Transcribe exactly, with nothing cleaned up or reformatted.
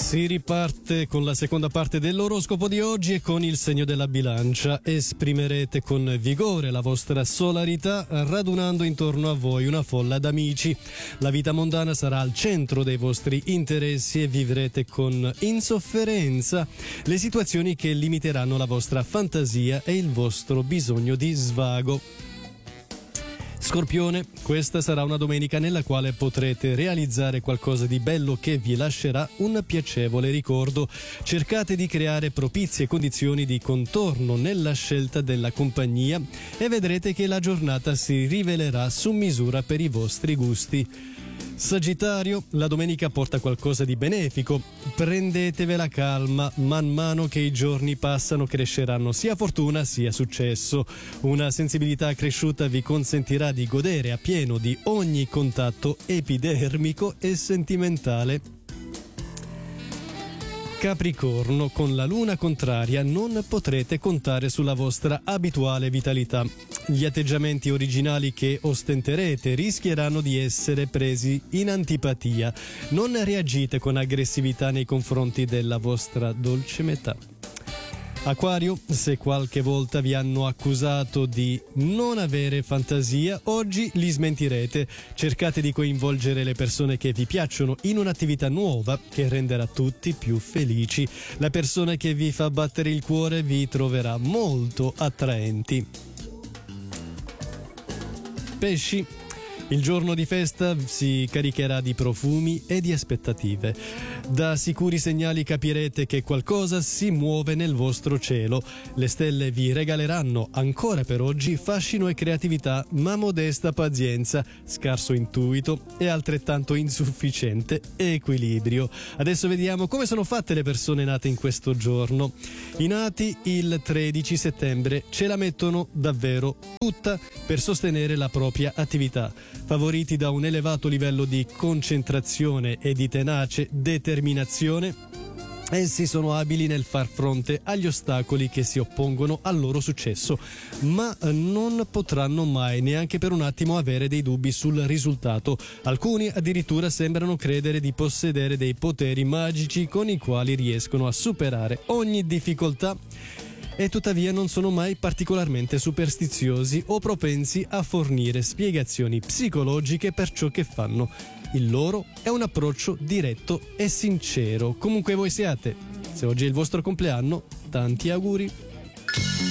Si riparte con la seconda parte dell'oroscopo di oggi e con il segno della bilancia. Esprimerete con vigore la vostra solarità, radunando intorno a voi una folla d'amici. La vita mondana sarà al centro dei vostri interessi e vivrete con insofferenza le situazioni che limiteranno la vostra fantasia e il vostro bisogno di svago. Scorpione, questa sarà una domenica nella quale potrete realizzare qualcosa di bello che vi lascerà un piacevole ricordo. Cercate di creare propizie condizioni di contorno nella scelta della compagnia e vedrete che la giornata si rivelerà su misura per i vostri gusti. Sagittario, la domenica porta qualcosa di benefico. Prendetevela calma, man mano che i giorni passano cresceranno sia fortuna sia successo. Una sensibilità cresciuta vi consentirà di godere appieno di ogni contatto epidermico e sentimentale. Capricorno, con la luna contraria non potrete contare sulla vostra abituale vitalità. Gli atteggiamenti originali che ostenterete rischieranno di essere presi in antipatia. Non reagite con aggressività nei confronti della vostra dolce metà. Acquario, se qualche volta vi hanno accusato di non avere fantasia, oggi li smentirete. Cercate di coinvolgere le persone che vi piacciono in un'attività nuova che renderà tutti più felici. La persona che vi fa battere il cuore vi troverà molto attraenti. Pesci, il giorno di festa si caricherà di profumi e di aspettative. Da sicuri segnali capirete che qualcosa si muove nel vostro cielo. Le stelle vi regaleranno ancora per oggi fascino e creatività, ma modesta pazienza, scarso intuito e altrettanto insufficiente equilibrio. Adesso vediamo come sono fatte le persone nate in questo giorno. I nati il tredici settembre ce la mettono davvero tutta per sostenere la propria attività. Favoriti da un elevato livello di concentrazione e di tenace determinazione, essi sono abili nel far fronte agli ostacoli che si oppongono al loro successo, ma non potranno mai neanche per un attimo avere dei dubbi sul risultato. Alcuni addirittura sembrano credere di possedere dei poteri magici con i quali riescono a superare ogni difficoltà e tuttavia non sono mai particolarmente superstiziosi o propensi a fornire spiegazioni psicologiche per ciò che fanno. Il loro è un approccio diretto e sincero. Comunque voi siate, se oggi è il vostro compleanno, tanti auguri.